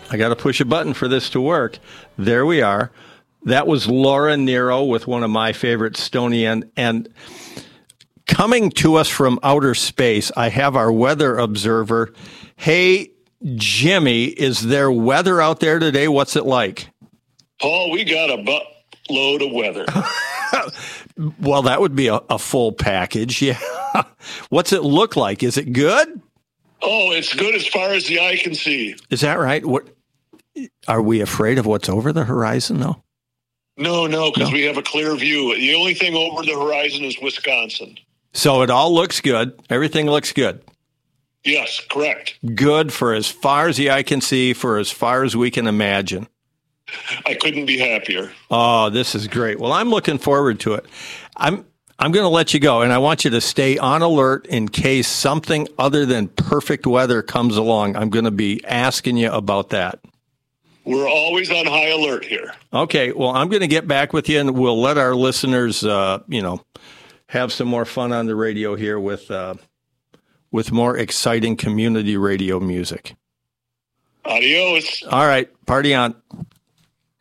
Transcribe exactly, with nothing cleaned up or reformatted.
I got to push a button for this to work. There we are. That was Laura Nero with one of my favorite Stony. And, and coming to us from outer space, I have our weather observer. Hey, Jimmy, is there weather out there today? What's it like? Paul, we got a buttload of weather. Well, that would be a, a full package. Yeah. What's it look like? Is it good? Oh, it's good as far as the eye can see. Is that right? What are we afraid of what's over the horizon, though? No, no, because No. we have a clear view. The only thing over the horizon is Wisconsin. So it all looks good. Everything looks good. Yes, correct. Good for as far as the eye can see, for as far as we can imagine. I couldn't be happier. Oh, this is great. Well, I'm looking forward to it. I'm I'm going to let you go, and I want you to stay on alert in case something other than perfect weather comes along. I'm going to be asking you about that. We're always on high alert here. Okay, well, I'm going to get back with you, and we'll let our listeners, uh, you know, have some more fun on the radio here with uh, with more exciting community radio music. Adios. All right, party on.